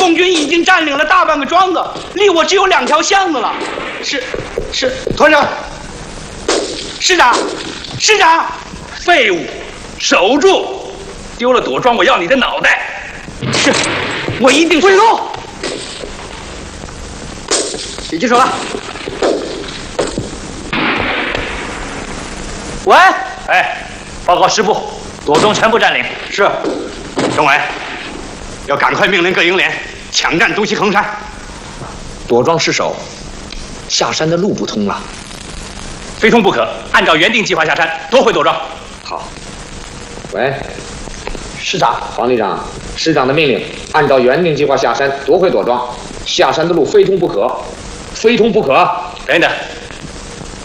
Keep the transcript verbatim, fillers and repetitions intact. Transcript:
共军已经占领了大半个庄子，离我只有两条巷子了。是，是团长， 师长，师长， 废物，守住！丢了朵庄，我要你的脑袋！ 是，我一定跪住！别举手了。喂， 哎，报告师部，朵庄全部占领。 是。政委，要赶快命令各营连抢占东西横山。 朵庄失守，下山的路不通了， 非通不可。按照原定计划下山，夺回朵庄。 好。喂，师长，黄旅长，师长的命令，按照原定计划下山，夺回朵庄。下山的路非通不可，非通不可。 等等，